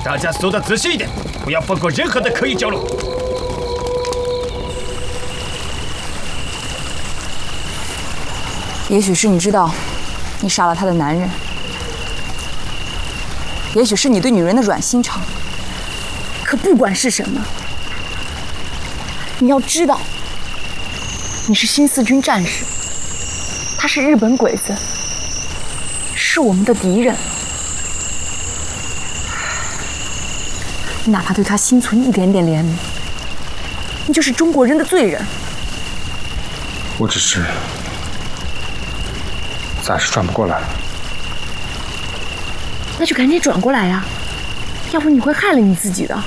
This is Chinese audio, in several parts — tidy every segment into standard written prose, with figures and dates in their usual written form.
大家搜得仔细一点，不要放过任何的可疑角落。 也许是你知道，你杀了他的男人；也许是你对女人的软心肠。可不管是什么，你要知道，你是新四军战士，他是日本鬼子，是我们的敌人。你哪怕对他心存一点点怜悯，你就是中国人的罪人。 我只是暂时转不过来。 那就赶紧转过来呀，要不你会害了你自己的。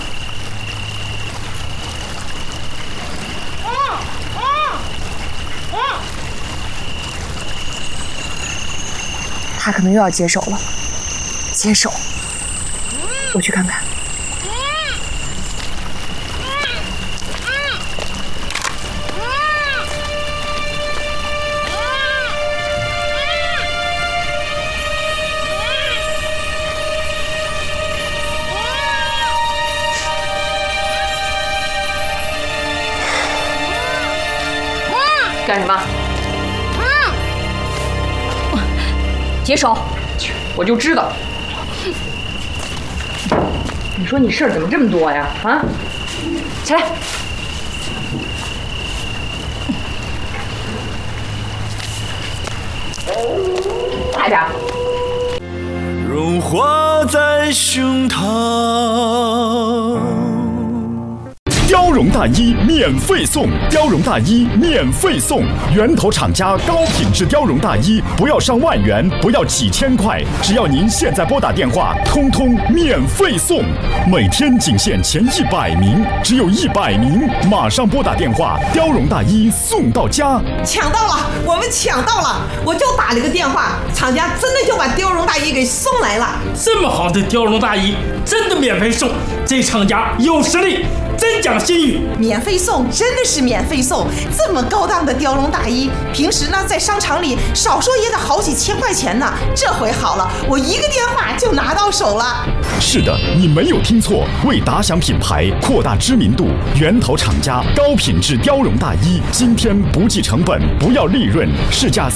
他可能又要接手了，接手，我去看看。干什么？解手！我就知道。你说你事儿怎么这么多呀？啊！起来！快点！ 融化在胸膛。 貂绒大衣免费送，貂绒大衣免费送，源头厂家高品质貂绒大衣，不要上万元，不要几千块，只要您现在拨打电话，通通免费送。每天仅限前100名，只有100名，马上拨打电话，貂绒大衣送到家。 抢到了，我们抢到了！我就打了个电话，厂家真的就把貂绒大衣给送来了。 这么好的貂绒大衣，真的免费送，这厂家有实力。真讲信誉， 免费送，真的是免费送！这么高档的貂绒大衣，平时呢在商场里少说也得好几千块钱呢。这回好了，我一个电话就拿到手了。 是的，你没有听错，为打响品牌，扩大知名度，源头厂家高品质貂绒大衣，今天不计成本，不要利润，市价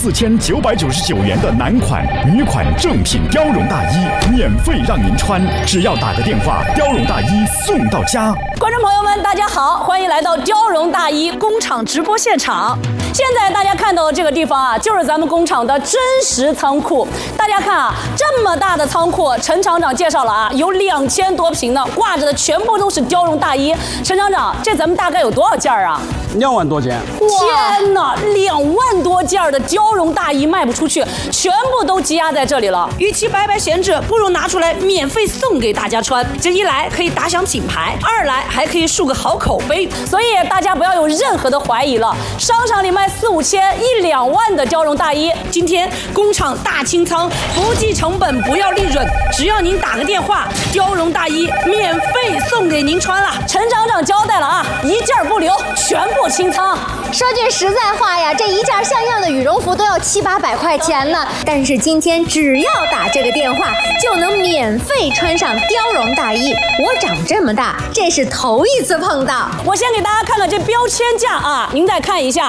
4999元的男款、女款正品貂绒大衣，免费让您穿，只要打个电话，貂绒大衣送到家。 观众朋友们，大家好，欢迎来到貂绒大衣工厂直播现场。现在大家看到的这个地方啊，就是咱们工厂的真实仓库。大家看啊，这么大的仓库，陈厂长介绍了啊，有2000多平呢，挂着的全部都是貂绒大衣。陈厂长，这咱们大概有多少件啊 ？2万多件。 天哪，2万多件的貂绒大衣卖不出去，全部都积压在这里了。与其白白闲置，不如拿出来免费送给大家穿。这一来可以打响品牌，二来还可以树个好口碑。所以大家不要有任何的怀疑了。商场里卖4、5千、1、2万的貂绒大衣，今天工厂大清仓，不计成本，不要利润，只要您打个电话，貂绒大衣免费送给您穿了。陈厂长交代了啊，一件不留，全部清仓。 说句实在话呀，这一件像样的羽绒服都要700、800块钱呢。但是今天只要打这个电话，就能免费穿上貂绒大衣。我长这么大，这是头一次碰到。 我先给大家看看这标签价啊，您再看一下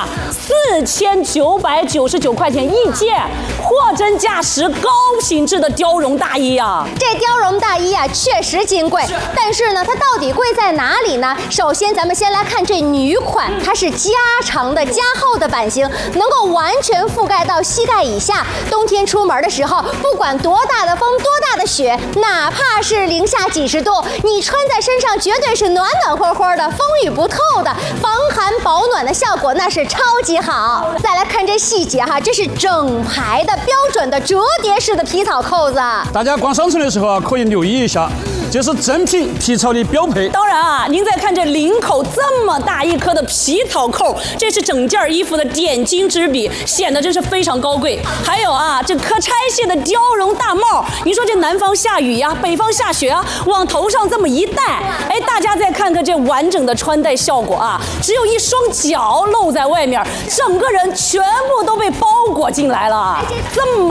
，4999块钱一件，货真价实、高品质的貂绒大衣啊。 这貂绒大衣啊，确实金贵，但是呢，它到底贵在哪里呢？首先，咱们先来看这女款，它是加长的、加厚的版型，能够完全覆盖到膝盖以下。冬天出门的时候，不管多大的风、多大的雪，哪怕是零下几十度，你穿在身上绝对是暖暖和和的，风雨不透的，防寒保暖的效果那是超级好。再来看这细节哈，这是整排的标准的折叠式的皮草扣子。 大家逛商城的时候啊，可以留意一下，这是正品皮草的标配。 当然啊，您再看这领口这么大一颗的皮草扣，这是整件衣服的点睛之笔，显得真是非常高贵。还有啊，这可拆卸的貂绒大帽，你说这南方下雨呀，北方下雪啊，往头上这么一戴，哎，大家再看看这完整的穿戴效果啊，只有一双脚露在外面，整个人全部都被包裹进来了，这么